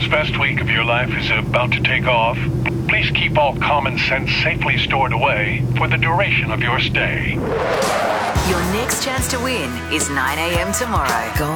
world's best week of your life is about to take off, please keep all common sense safely stored away for the duration of your stay. Your next chance to win is 9 a.m. tomorrow. Go